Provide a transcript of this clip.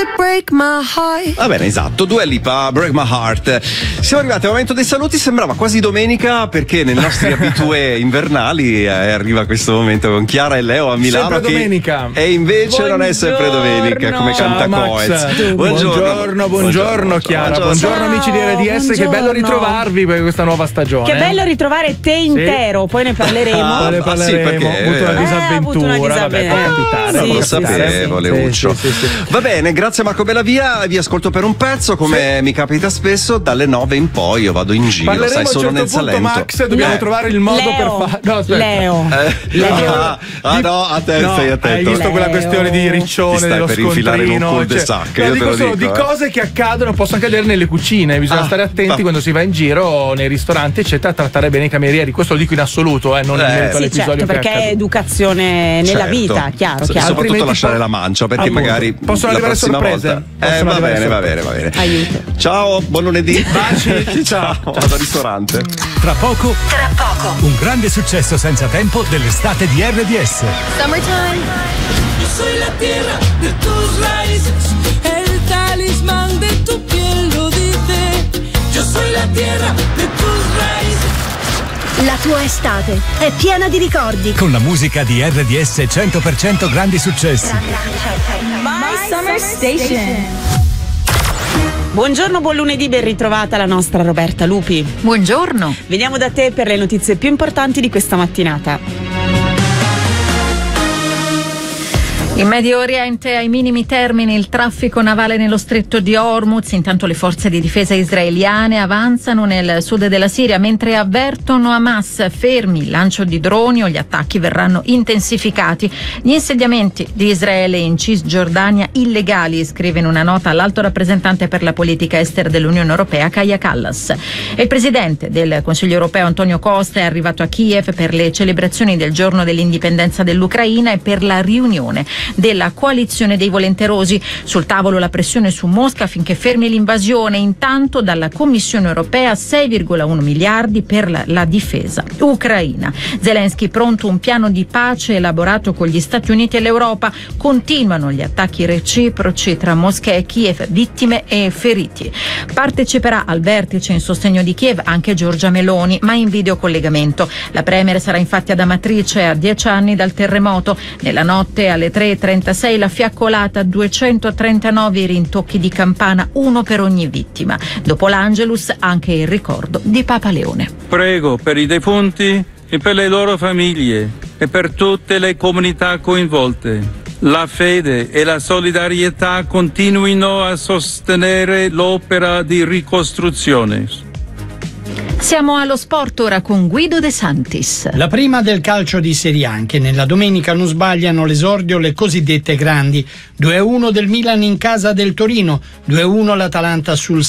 break my heart. Va bene, esatto, Dua Lipa, Break My Heart. Siamo arrivati al momento dei saluti, sembrava quasi domenica perché nei nostri abitué invernali arriva questo momento con Chiara e Leo a Milano. Sempre domenica. E invece non è sempre domenica, come canta Coez. Buongiorno Chiara, buongiorno amici di RDS, che bello ritrovarvi per questa nuova stagione. Che bello ritrovare te intero, poi ne parleremo. Sì, perché ho avuto una disavventura, vabbè, può capitare. Non lo sapevo, Leuccio. Va bene, grazie Marco Bellavia, vi ascolto per un pezzo, come mi capita spesso, dalle 9 in poi io vado in giro, parleremo sai, solo nel punto, Salento. Max, dobbiamo trovare il modo per fare. No, Leo. No, a te stai attento. Hai visto quella questione di Riccione, stai dello per infilare in un scontrino? cul-de-sac, io te lo solo dico, di cose che accadono, possono accadere nelle cucine, bisogna stare attenti quando si va in giro nei ristoranti, eccetera, trattare bene i camerieri. Questo lo dico in assoluto, non in merito all'episodio, certo, perché è educazione nella vita, chiaro. Soprattutto lasciare la mancia, perché magari possono arrivare sorprese. Va bene. Aiuto. Ciao, buon lunedì. Baci. Ciao. Vado al ristorante. Tra poco, un grande successo senza tempo dell'estate di RDS. Summertime. Yo soy la tierra de tus raíces, el talismán de tu piel lo dice. Yo soy la tierra de tus raíces. La tua estate è piena di ricordi. Con la musica di RDS 100% grandi successi. My Summer Station. Buongiorno, buon lunedì, ben ritrovata la nostra Roberta Lupi. Buongiorno. Veniamo da te per le notizie più importanti di questa mattinata. In Medio Oriente ai minimi termini il traffico navale nello stretto di Hormuz, intanto le forze di difesa israeliane avanzano nel sud della Siria mentre avvertono Hamas: fermi il lancio di droni o gli attacchi verranno intensificati. Gli insediamenti di Israele in Cisgiordania illegali, scrive in una nota l'alto rappresentante per la politica estera dell'Unione Europea Kaja Kallas. E il presidente del Consiglio Europeo Antonio Costa è arrivato a Kiev per le celebrazioni del giorno dell'indipendenza dell'Ucraina e per la riunione della coalizione dei volenterosi. Sul tavolo la pressione su Mosca affinché fermi l'invasione. Intanto dalla Commissione Europea 6,1 miliardi per la difesa ucraina. Zelensky pronto un piano di pace elaborato con gli Stati Uniti e l'Europa. Continuano gli attacchi reciproci tra Mosca e Kiev, vittime e feriti. Parteciperà al vertice in sostegno di Kiev anche Giorgia Meloni, ma in videocollegamento. La premier sarà infatti ad Amatrice a 10 anni dal terremoto. Nella notte alle 3:36 la fiaccolata, 239 i rintocchi di campana, uno per ogni vittima. Dopo l'Angelus anche il ricordo di Papa Leone. Prego per i defunti e per le loro famiglie e per tutte le comunità coinvolte. La fede e la solidarietà continuino a sostenere l'opera di ricostruzione. Siamo allo sport ora con Guido De Santis. La prima del calcio di Serie A, anche nella domenica non sbagliano l'esordio le cosiddette grandi. 2-1 del Milan in casa del Torino, 2-1 l'Atalanta sul